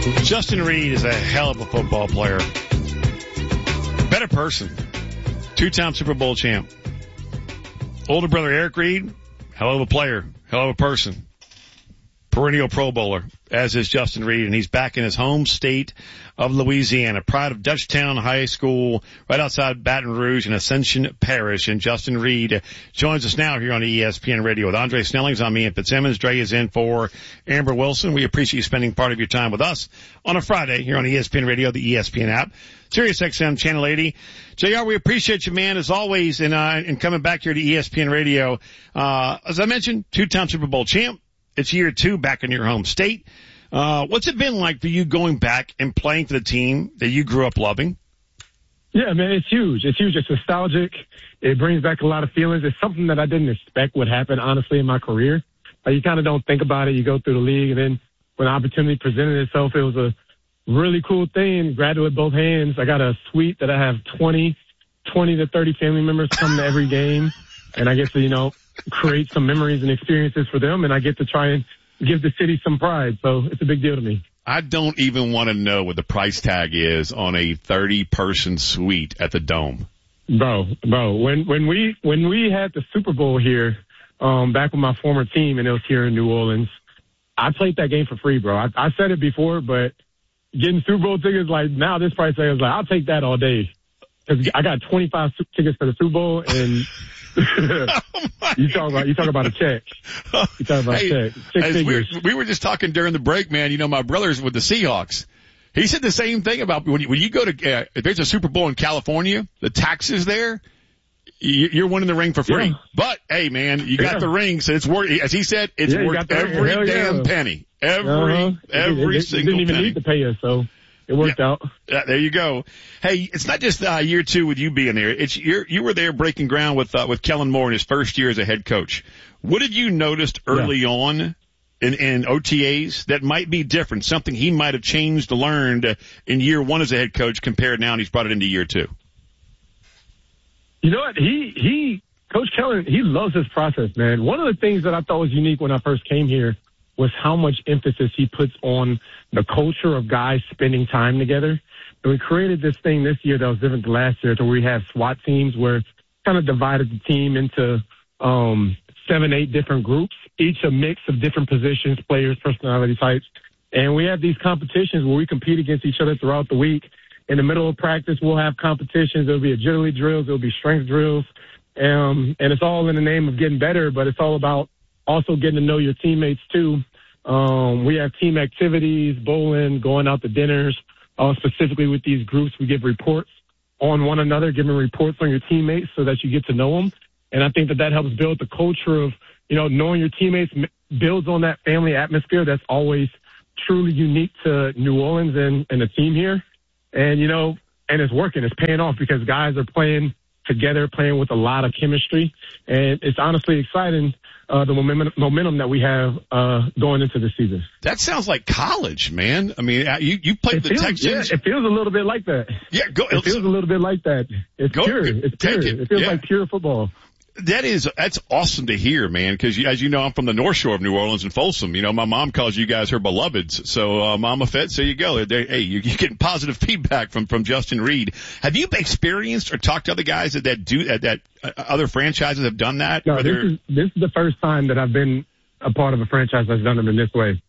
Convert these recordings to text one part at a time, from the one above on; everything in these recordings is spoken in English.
Justin Reid is a hell of a football player. Better person. Two-time Super Bowl champ. Older brother Eric Reid, hell of a player, hell of a person. Perennial Pro Bowler, as is Justin Reid, and he's back in his home state of Louisiana, proud of Dutchtown High School, right outside Baton Rouge in Ascension Parish. And Justin Reid joins us now here on ESPN Radio with Andre Snellings. I'm Ian Fitzsimmons. Dre is in for Amber Wilson. We appreciate you spending part of your time with us on a Friday here on ESPN Radio, the ESPN app, Sirius XM Channel 80. JR, we appreciate you, man, as always, in coming back here to ESPN Radio. As I mentioned, two-time Super Bowl champ. It's year 2 back in your home state. What's it been like for you going back and playing for the team that you grew up loving? Yeah, man, it's huge. It's huge. It's nostalgic. It brings back a lot of feelings. It's something that I didn't expect would happen, honestly, in my career. You kind of don't think about it. You go through the league, and then when the opportunity presented itself, it was a really cool thing. Grabbed it with both hands. I got a suite that I have 20 to 30 family members come to every game, and I get to, create some memories and experiences for them, and I get to try and give the city some pride. So it's a big deal to me. I don't even want to know what the price tag is on a 30-person suite at the Dome. Bro, when we had the Super Bowl here, back with my former team, and it was here in New Orleans, I played that game for free, bro. I said it before, but getting Super Bowl tickets, like, now this price tag is like, I'll take that all day. Cause I got 25 tickets for the Super Bowl, and you talk about a check. You talk about a check. Six figures. We were just talking during the break, man. My brother's with the Seahawks. He said the same thing about when you go to, if there's a Super Bowl in California, the taxes there, you're winning the ring for free. Yeah. But hey, man, you got the ring, so it's worth, as he said, it's worth every damn penny. Every single didn't even penny. Need to pay us, so it worked out. Yeah, there you go. Hey, it's not just year 2 with you being there. It's you were there breaking ground with Kellen Moore in his first year as a head coach. What did you notice early on in OTAs that might be different? Something he might have changed or learned in year 1 as a head coach compared now, and he's brought it into year 2. You know what? Coach Kellen, he loves his process, man. One of the things that I thought was unique when I first came here was how much emphasis he puts on the culture of guys spending time together. And we created this thing this year that was different than last year, to where we have SWAT teams where kind of divided the team into 7-8 different groups, each a mix of different positions, players, personality types. And we have these competitions where we compete against each other throughout the week. In the middle of practice, we'll have competitions. There'll be agility drills. There'll be strength drills. And it's all in the name of getting better, but it's all about also getting to know your teammates too. We have team activities, bowling, going out to dinners. Specifically with these groups, we give reports on one another, giving reports on your teammates so that you get to know them. And I think that helps build the culture of, knowing your teammates, builds on that family atmosphere that's always truly unique to New Orleans and the team here. And, and it's working. It's paying off because guys are playing together, playing with a lot of chemistry. And it's honestly exciting, the momentum that we have going into the season. That sounds like college, man. I mean, you played the Texans. Yeah, it feels a little bit like that. Yeah, it feels a little bit like that. It's pure. It's pure. It feels like pure football. That's awesome to hear, man, because as you know, I'm from the North Shore of New Orleans and Folsom. My mom calls you guys her beloveds. So, Mama Fitz, there you go. Hey, you're getting positive feedback from Justin Reid. Have you experienced or talked to other guys that other franchises have done that? No, this is the first time that I've been a part of a franchise that's done it in this way.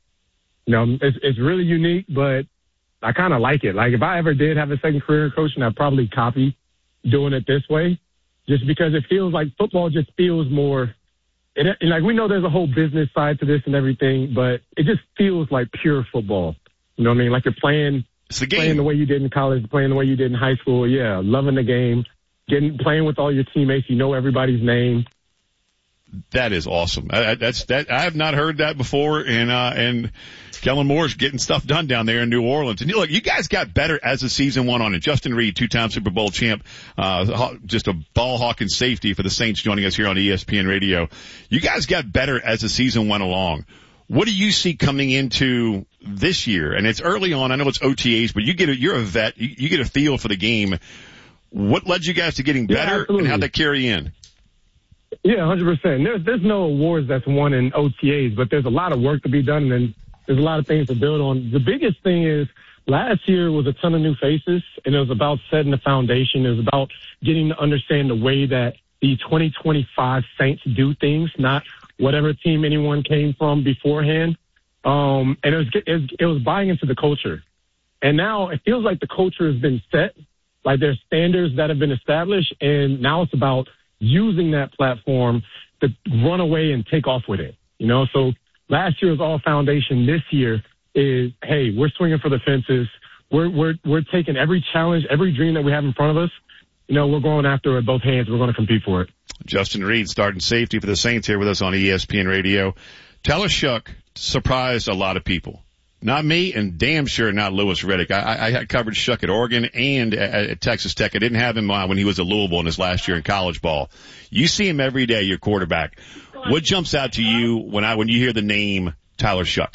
It's really unique, but I kind of like it. Like, if I ever did have a second career in coaching, I'd probably copy doing it this way. Just because it feels like football just feels more, like, we know there's a whole business side to this and everything, but it just feels like pure football. You know what I mean? Like you're playing the way you did in college, playing the way you did in high school. Yeah, loving the game, playing with all your teammates. You know everybody's name. That is awesome. I have not heard that before, and Kellen Moore's getting stuff done down there in New Orleans. And look, you guys got better as the season went on. And Justin Reid, 2-time Super Bowl champ, just a ball hawking safety for the Saints, joining us here on ESPN Radio. You guys got better as the season went along. What do you see coming into this year? And it's early on. I know it's OTAs, but you're a vet. You get a feel for the game. What led you guys to getting better, and how'd that carry in? Yeah, 100%. There's no awards that's won in OTAs, but there's a lot of work to be done, and there's a lot of things to build on. The biggest thing is last year was a ton of new faces, and it was about setting the foundation. It was about getting to understand the way that the 2025 Saints do things, not whatever team anyone came from beforehand. And it was buying into the culture. And now it feels like the culture has been set, like there's standards that have been established, and now it's about using that platform to run away and take off with it. So last year was all foundation. This year is, hey, we're swinging for the fences. We're taking every challenge, every dream that we have in front of us. We're going after it with both hands. We're going to compete for it. Justin Reid, starting safety for the Saints, here with us on ESPN Radio. Tyler Shough surprised a lot of people. Not me, and damn sure not Louis Riddick. I had covered Shough at Oregon and at Texas Tech. I didn't have him when he was at Louisville in his last year in college ball. You see him every day, your quarterback. What jumps out to you when you hear the name Tyler Shough?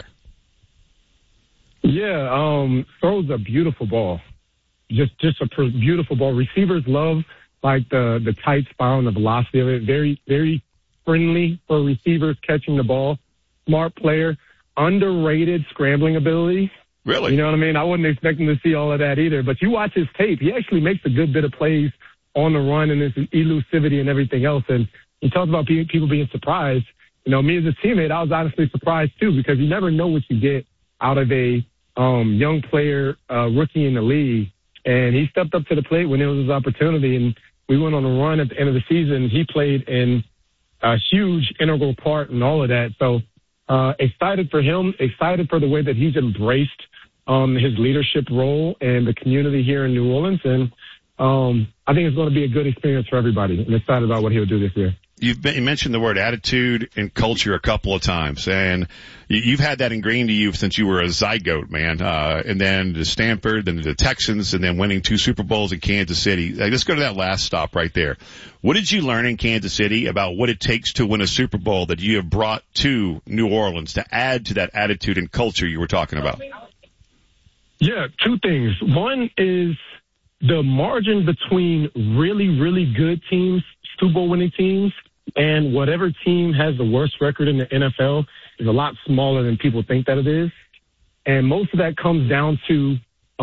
Yeah, throws a beautiful ball. Just a beautiful ball. Receivers love like the tight spiral and the velocity of it. Very, very friendly for receivers catching the ball. Smart player. Underrated scrambling ability. Really? You know what I mean? I wasn't expecting to see all of that either. But you watch his tape, he actually makes a good bit of plays on the run and his elusivity and everything else. And he talks about people being surprised. Me as a teammate, I was honestly surprised too, because you never know what you get out of a young player, rookie in the league. And he stepped up to the plate when it was his opportunity. And we went on a run at the end of the season. He played in a huge integral part in all of that. So, excited for him, excited for the way that he's embraced his leadership role and the community here in New Orleans. And I think it's going to be a good experience for everybody. I'm excited about what he'll do this year. You mentioned the word attitude and culture a couple of times, and you've had that ingrained to you since you were a zygote, man. And then to Stanford, then to the Texans, and then winning 2 Super Bowls in Kansas City. Let's go to that last stop right there. What did you learn in Kansas City about what it takes to win a Super Bowl that you have brought to New Orleans to add to that attitude and culture you were talking about? Yeah, 2 things. One is the margin between really, really good teams, Super Bowl winning teams, and whatever team has the worst record in the NFL is a lot smaller than people think that it is. And most of that comes down to,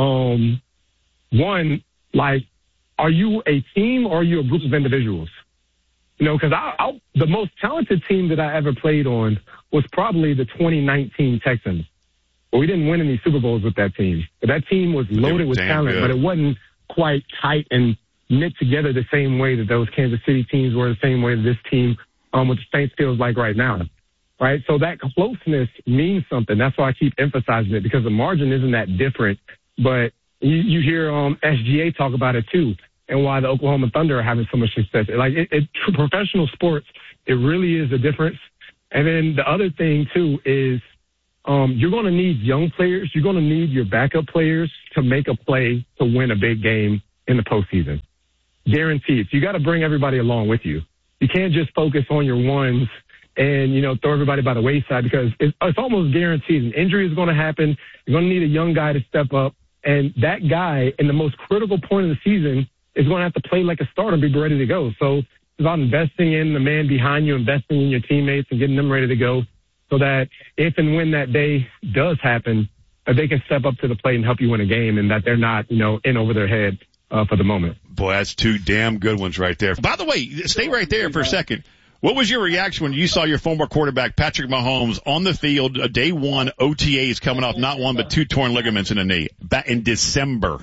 one, like, are you a team or are you a group of individuals? Because the most talented team that I ever played on was probably the 2019 Texans. But we didn't win any Super Bowls with that team. But that team was loaded with talent, but it wasn't quite tight and knit together the same way that those Kansas City teams were, the same way that this team with the Saints feels like right now, right? So that closeness means something. That's why I keep emphasizing it, because the margin isn't that different. But you hear SGA talk about it too, and why the Oklahoma Thunder are having so much success. Like professional sports, it really is a difference. And then the other thing too is you're going to need young players. You're going to need your backup players to make a play to win a big game in the postseason. Guaranteed. So you got to bring everybody along with you. You can't just focus on your ones and, throw everybody by the wayside, because it's almost guaranteed an injury is going to happen. You're going to need a young guy to step up. And that guy in the most critical point of the season is going to have to play like a starter and be ready to go. So it's about investing in the man behind you, investing in your teammates and getting them ready to go, so that if and when that day does happen, that they can step up to the plate and help you win a game, and that they're not, in over their head for the moment. Boy, that's 2 damn good ones right there. By the way, stay right there for a second. What was your reaction when you saw your former quarterback, Patrick Mahomes, on the field, day 1, OTAs, coming off not 1 but 2 torn ligaments in the knee, back in December?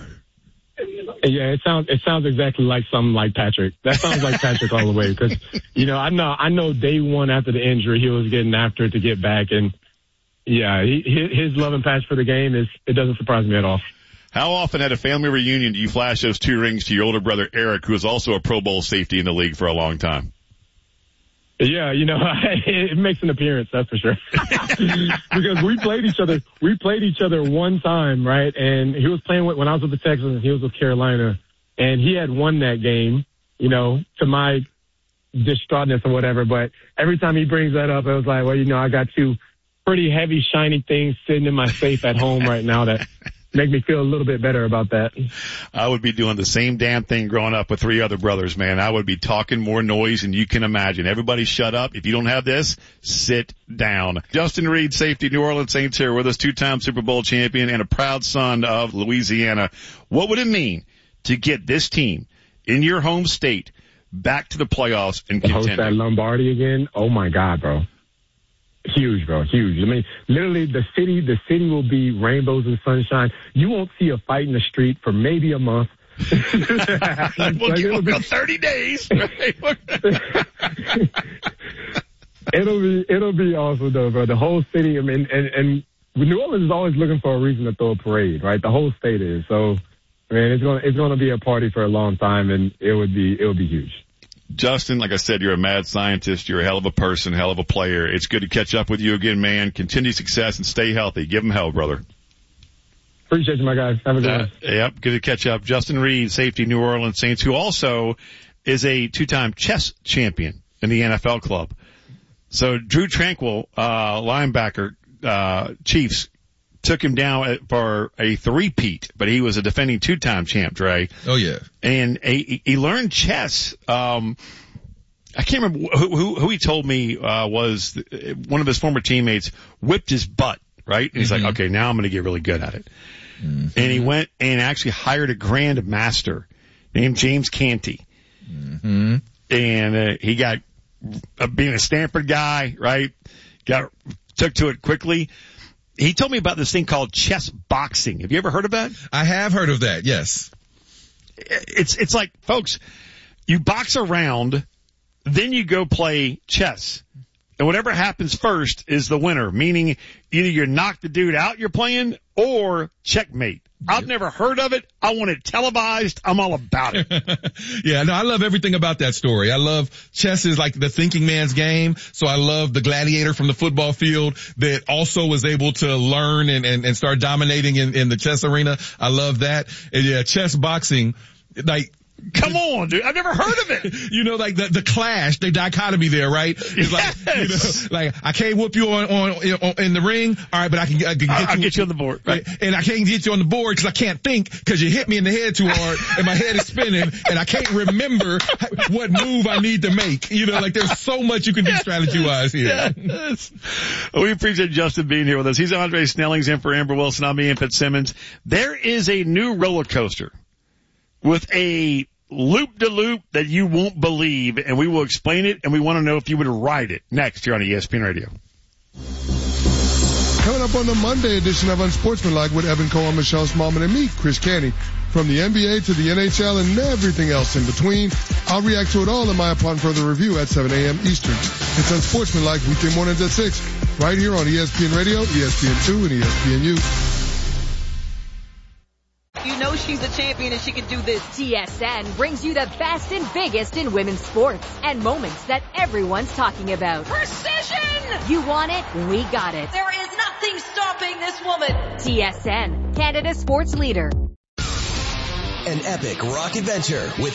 Yeah, it sounds exactly like something like Patrick. That sounds like Patrick all the way, because, I know day 1 after the injury, he was getting after it to get back. And, yeah, his love and passion for the game it doesn't surprise me at all. How often at a family reunion do you flash those 2 rings to your older brother, Eric, who is also a Pro Bowl safety in the league for a long time? Yeah, it makes an appearance, that's for sure. Because we played each other one time, right? And he was playing when I was with the Texans, and he was with Carolina, and he had won that game, to my distraughtness or whatever. But every time he brings that up, I was like, well, I got 2 pretty heavy, shiny things sitting in my safe at home right now that make me feel a little bit better about that. I would be doing the same damn thing growing up with 3 other brothers, man. I would be talking more noise than you can imagine. Everybody shut up. If you don't have this, sit down. Justin Reed, safety, New Orleans Saints here with us, 2-time Super Bowl champion and a proud son of Louisiana. What would it mean to get this team in your home state back to the playoffs and contend? Host that Lombardi again? Oh my God, bro. Huge, bro. Huge. I mean, literally the city will be rainbows and sunshine. You won't see a fight in the street for maybe a month. We'll give them 30 days. Right? It'll be awesome though, bro. The whole city, I mean, and New Orleans is always looking for a reason to throw a parade, right? The whole state is. So, man, it's gonna be a party for a long time, and it would be huge. Justin, like I said, you're a mad scientist. You're a hell of a person, hell of a player. It's good to catch up with you again, man. Continue success and stay healthy. Give them hell, brother. Appreciate you, my guys. Have a good one. Yep, good to catch up. Justin Reed, safety, New Orleans Saints, who also is a 2-time chess champion in the NFL club. So Drew Tranquill, linebacker, Chiefs, took him down for a 3-peat, but he was a defending 2-time champ, Dre. Oh, yeah. And he learned chess. I can't remember who he told me was one of his former teammates whipped his butt, right? And he's like, okay, now I'm going to get really good at it. And he went and actually hired a grand master named James Canty. And he got, being a Stanford guy, right, took to it quickly. He told me about this thing called chess boxing. Have you ever heard of that? I have heard of that, yes. It's like, folks, you box around, then you go play chess. And whatever happens first is the winner, meaning either you knock the dude out you're playing or checkmate. I've never heard of it. I want it televised. I'm all about it. Yeah, no, I love everything about that story. I love chess is like the thinking man's game. So I love the gladiator from the football field that also was able to learn and start dominating in the chess arena. I love that. And yeah, chess boxing, like, come on, dude. I've never heard of it. You know, like the clash, the dichotomy there, right? It's like, yes. You know, like I can't whoop you on in the ring. All right, but I'll get you on the board. Right. And I can't get you on the board because I can't think because you hit me in the head too hard and my head is spinning and I can't remember what move I need to make. You know, like there's so much you can do strategy-wise here. Yes. We appreciate Justin being here with us. He's Andre Snelling's in for Amber Wilson. I'm Ian Fitzsimmons. There is a new roller coaster with a loop-de-loop that you won't believe, and we will explain it, and we want to know if you would ride it. Next, here on ESPN Radio. Coming up on the Monday edition of Unsportsmanlike with Evan Cohen, Michelle Smallman, and me, Chris Canty. From the NBA to the NHL and everything else in between, I'll react to it all in my Upon Further Review at 7 a.m. Eastern. It's Unsportsmanlike weekday mornings at 6, right here on ESPN Radio, ESPN2, and ESPNU. You know she's a champion and she can do this. TSN brings you the best and biggest in women's sports and moments that everyone's talking about. Precision! You want it? We got it. There is nothing stopping this woman. TSN, Canada's sports leader. An epic rock adventure with